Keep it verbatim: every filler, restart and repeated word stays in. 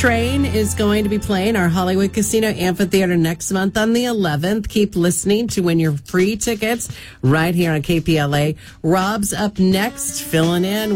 Train is going to be playing our Hollywood Casino Amphitheater next month on the eleventh. Keep listening to win your free tickets right here on K P L A. Rob's up next, filling in